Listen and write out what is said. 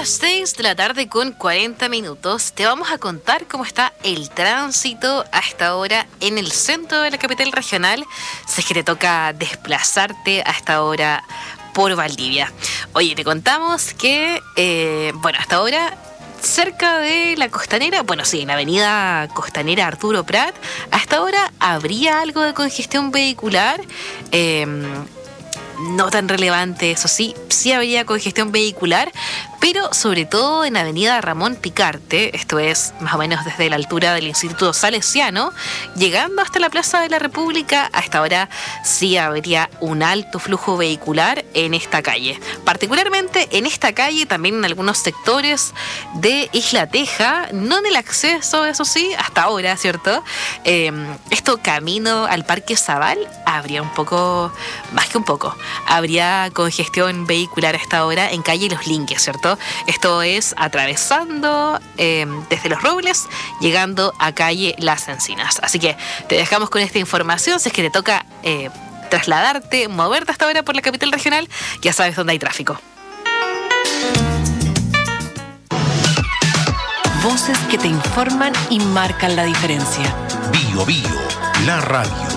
las 6 de la tarde con 40 minutos te vamos a contar cómo está el tránsito a esta hora en el centro de la capital regional, si es que te toca desplazarte a esta hora por Valdivia. Oye, te contamos que, hasta ahora cerca de la Costanera, en la avenida Costanera Arturo Prat, hasta ahora habría algo de congestión vehicular, no tan relevante, eso sí habría congestión vehicular, pero sobre todo en avenida Ramón Picarte, esto es más o menos desde la altura del Instituto Salesiano, llegando hasta la Plaza de la República. Hasta ahora sí habría un alto flujo vehicular en esta calle, particularmente en esta calle, también en algunos sectores de Isla Teja, no en el acceso, eso sí, hasta ahora, ¿cierto? Esto camino al Parque Zabal, habría un poco, más que un poco, habría congestión vehicular a esta hora en calle Los Linques, ¿cierto? Esto es atravesando desde Los Robles, llegando a calle Las Encinas. Así que te dejamos con esta información. Si es que te toca trasladarte, moverte hasta ahora por la capital regional, ya sabes dónde hay tráfico. Voces que te informan y marcan la diferencia. Bio Bio, la radio.